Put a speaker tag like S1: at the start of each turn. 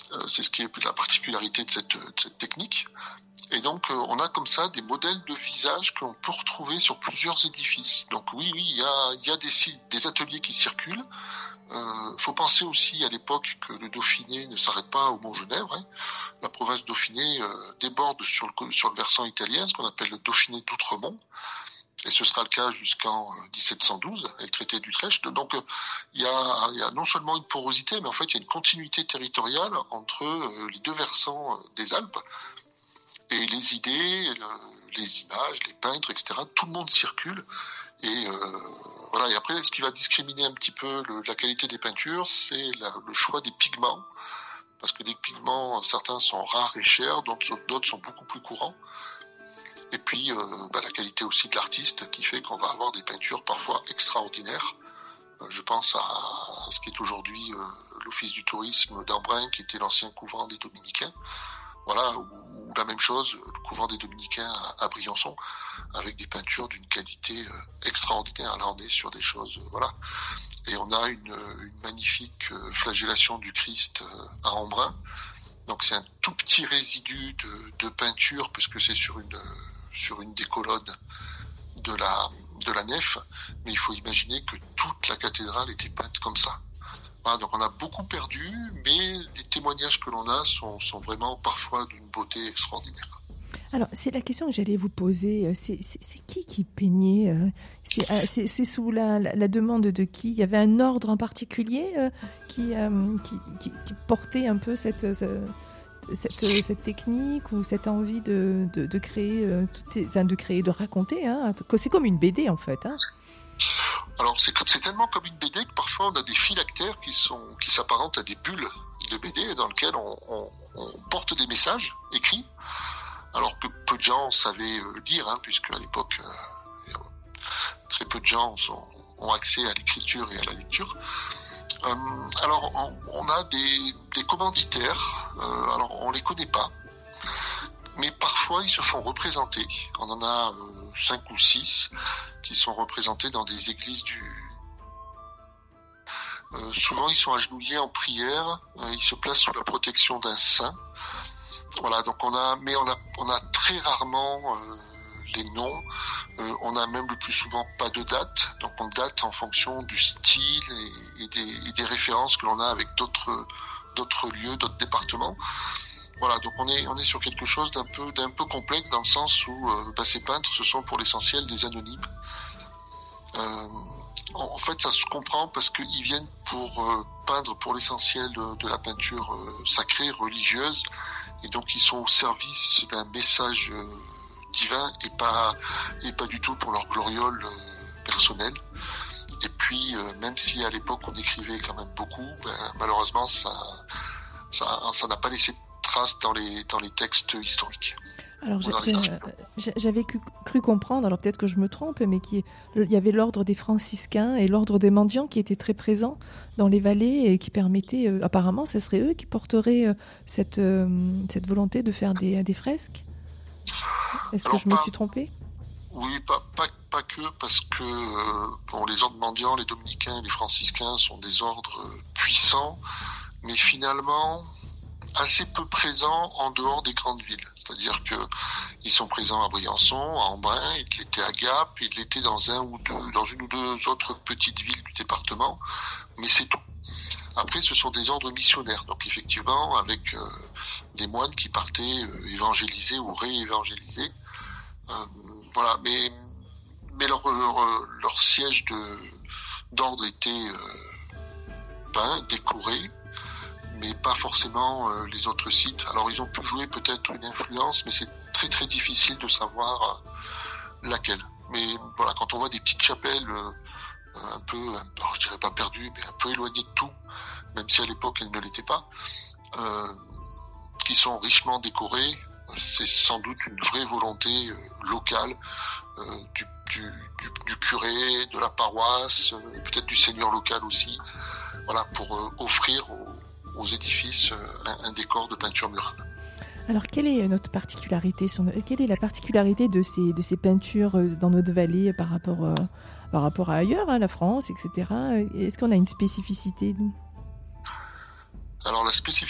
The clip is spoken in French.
S1: C'est ce qui est la particularité de cette technique. Et donc, on a comme ça des modèles de visage que l'on peut retrouver sur plusieurs édifices. Donc oui, il y a des ateliers qui circulent. Faut penser aussi à l'époque que le Dauphiné ne s'arrête pas au Mont-Genèvre. Hein. La province du Dauphiné déborde sur le versant italien, ce qu'on appelle le Dauphiné d'Outremont. Et ce sera le cas jusqu'en 1712, avec le traité d'Utrecht. Donc, il y a non seulement une porosité, mais en fait, il y a une continuité territoriale entre les deux versants des Alpes. Et les idées, les images, les peintres, etc., tout le monde circule. Et voilà. Et après, ce qui va discriminer un petit peu la qualité des peintures, c'est le choix des pigments. Parce que des pigments, certains sont rares et chers, d'autres sont beaucoup plus courants. Et puis, la qualité aussi de l'artiste qui fait qu'on va avoir des peintures parfois extraordinaires. Je pense à ce qui est aujourd'hui l'Office du tourisme d'Embrun, qui était l'ancien couvent des Dominicains. Voilà, ou la même chose, le couvent des Dominicains à Briançon, avec des peintures d'une qualité extraordinaire. Là, on est sur des choses, voilà. Et on a une magnifique flagellation du Christ à Embrun. Donc c'est un tout petit résidu de peinture, puisque c'est sur une des colonnes de la nef, mais il faut imaginer que toute la cathédrale était peinte comme ça. Voilà, donc on a beaucoup perdu, mais les témoignages que l'on a sont vraiment parfois d'une beauté extraordinaire.
S2: Alors, c'est la question que j'allais vous poser. C'est qui peignait c'est sous la demande de qui? Il y avait un ordre en particulier qui portait un peu cette technique ou cette envie de créer de raconter. Hein, c'est comme une BD en fait. Hein.
S1: Alors c'est tellement comme une BD que parfois on a des phylactères qui s'apparentent à des bulles de BD dans lesquelles on porte des messages écrits, alors que peu de gens savaient lire, hein, puisque à l'époque très peu de gens ont accès à l'écriture et à la lecture. Alors on a des commanditaires, alors on les connaît pas, mais parfois ils se font représenter. On en a 5 ou 6 qui sont représentés dans des églises souvent ils sont agenouillés en prière, ils se placent sous la protection d'un saint. Voilà, donc on a très rarement les noms. On a même le plus souvent pas de date, donc on date en fonction du style et des références que l'on a avec d'autres lieux, d'autres départements. Voilà, donc on est sur quelque chose d'un peu complexe, dans le sens où ces peintres, ce sont pour l'essentiel des anonymes. En fait, ça se comprend parce qu'ils viennent pour peindre pour l'essentiel de la peinture sacrée, religieuse, et donc ils sont au service d'un message divin et pas du tout pour leur gloriole personnelle. Et puis, même si à l'époque on écrivait quand même beaucoup, malheureusement ça n'a pas laissé de traces dans les textes historiques.
S2: Alors j'avais cru comprendre, alors peut-être que je me trompe, mais il y avait l'ordre des franciscains et l'ordre des mendiants qui étaient très présents dans les vallées et qui permettaient, apparemment, ce serait eux qui porteraient cette volonté de faire des fresques. Est-ce que je me suis trompée ?
S1: Oui, pas que, parce que les ordres mendiants, les dominicains et les franciscains sont des ordres puissants, mais finalement assez peu présents en dehors des grandes villes. C'est-à-dire que ils sont présents à Briançon, à Embrun, ils l'étaient à Gap, ils l'étaient dans une ou deux autres petites villes du département, mais c'est tout. Après, ce sont des ordres missionnaires, donc effectivement, avec des moines qui partaient évangéliser ou réévangéliser. Voilà, mais leur siège d'ordre était peint, décoré, mais pas forcément les autres sites. Alors ils ont pu jouer peut-être une influence, mais c'est très très difficile de savoir laquelle. Mais voilà, quand on voit des petites chapelles un peu, alors je dirais pas perdues, mais un peu éloignées de tout, même si à l'époque elles ne l'étaient pas, qui sont richement décorées, c'est sans doute une vraie volonté locale du curé, de la paroisse, peut-être du seigneur local aussi, voilà, pour offrir aux édifices un décor de peinture murale.
S2: Alors, quelle est notre particularité quelle est la particularité de ces peintures dans notre vallée par rapport à ailleurs, hein, la France, etc. Est-ce qu'on a une spécificité, nous ?
S1: Alors, la spécificité